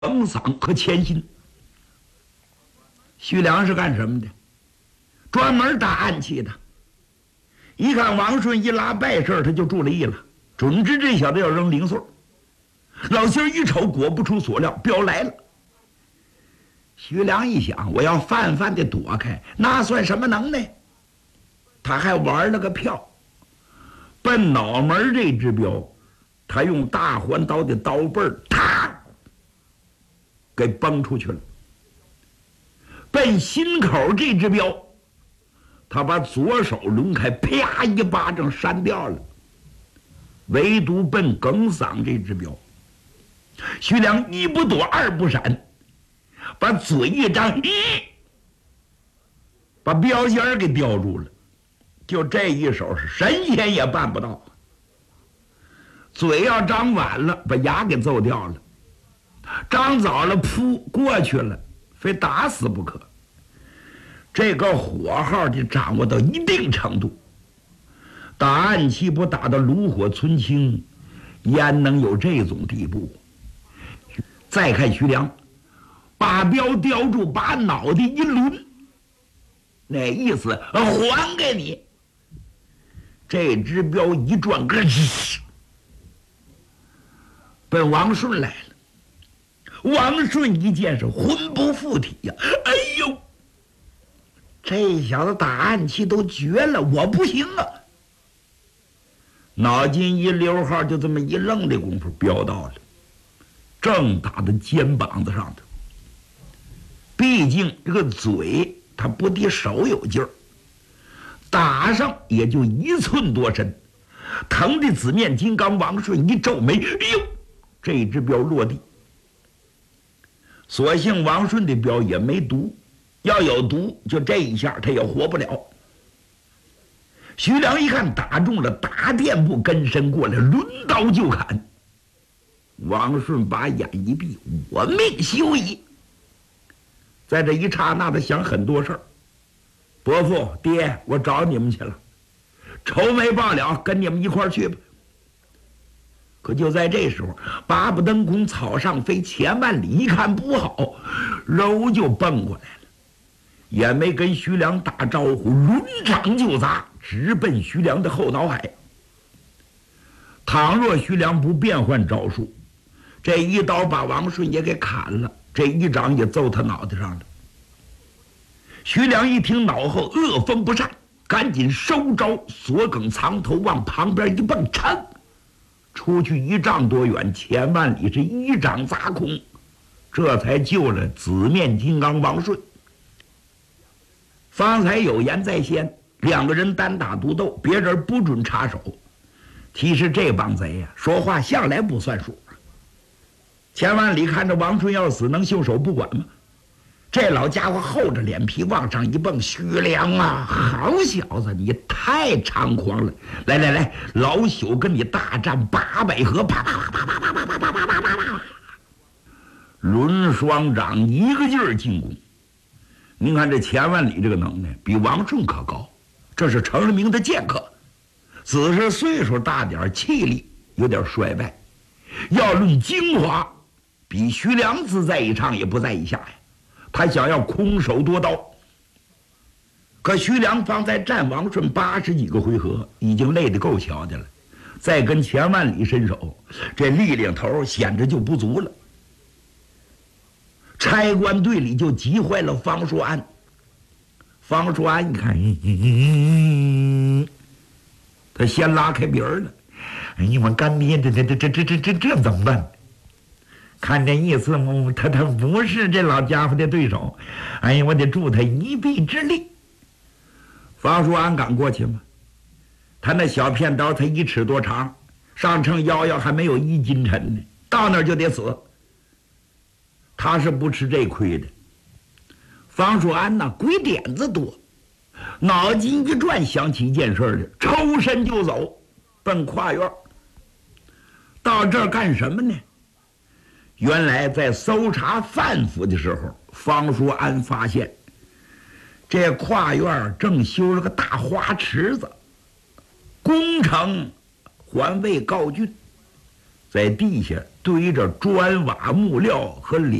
耿桑和钱鑫。徐良是干什么的？专门打暗器的。一看王顺一拉败事，他就注了意了，准知这小子要扔零碎。老心儿一瞅，果不出所料，镖来了。徐良一想，我要泛泛的躲开，那算什么能耐？他还玩了个票，奔脑门这只镖，他用大环刀的刀背儿，啪，给崩出去了。奔心口这只镖，他把左手抡开，啪一巴掌扇掉了。唯独奔耿桑这只镖，徐良一不躲二不闪，把嘴一张，把镖尖儿给叼住了。就这一手是神仙也办不到。嘴要张晚了，把牙给揍掉了；张早了，扑过去了，非打死不可。这个火候得掌握到一定程度，打暗器不打到炉火纯青，焉能有这种地步？再看徐良，把镖叼住，把脑袋一抡，那意思还给你。这只镖一转，奔王顺来了。王顺一见是魂不附体呀！哎呦，这小子打暗器都绝了，我不行啊！脑筋一溜号，就这么一愣的功夫，镖到了，正打在肩膀子上的。毕竟这个嘴他不敌手有劲儿，打上也就1寸多深，疼的紫面金刚王顺一皱眉，哎呦，这只镖落地。所幸王顺的镖也没毒，要有毒，就这一下他也活不了。徐良一看打中了，打垫步跟身过来，抡刀就砍。王顺把眼一闭，我命休矣。在这一刹那，他想很多事儿。伯父爹，我找你们去了，仇没报了，跟你们一块儿去吧。可就在这时候，八不登空，草上飞，钱万里一看不好，揉就蹦过来了，也没跟徐良打招呼，抡掌就砸，直奔徐良的后脑海。倘若徐良不变换招数，这一刀把王顺也给砍了，这一掌也揍他脑袋上了。徐良一听脑后恶风不善，赶紧收招，锁梗藏头，往旁边一蹦，噌，出去1丈多远，钱万里是一掌砸空，这才救了紫面金刚王顺。方才有言在先，2个人单打独斗，别人不准插手。其实这帮贼呀，说话向来不算数。钱万里看着王顺要死，能袖手不管吗？这老家伙厚着脸皮往上一蹦，徐良啊，好小子，你太猖狂了！来来来，老朽跟你大战800合！啪啪啪啪啪啪啪啪啪啪啪啪，抡双掌一个劲儿进攻。您看这钱万里这个能耐比王顺可高，这是成了名的剑客，只是岁数大点，气力有点衰败。要论精华，比徐良自在一场也不在一下呀。他想要空手夺刀，可徐良方才战王顺80几个回合，已经累得够瞧的了，再跟钱万里伸手，这力量头显着就不足了。差官队里就急坏了方叔安。方叔安一看，他先拉开鼻儿了。哎呀，我干爹，这怎么办？看这意思，他不是这老家伙的对手。哎呀，我得助他一臂之力。方叔安敢过去吗？他那小片刀才1尺多长，上称腰还没有1斤沉呢，到那儿就得死。他是不吃这亏的。方叔安呐，鬼点子多，脑筋一转，想起一件事来，抽身就走，奔跨院。到这儿干什么呢？原来在搜查范府的时候，方叔安发现这跨院正修了个大花池子，工程还未告竣，在地下堆着砖瓦木料和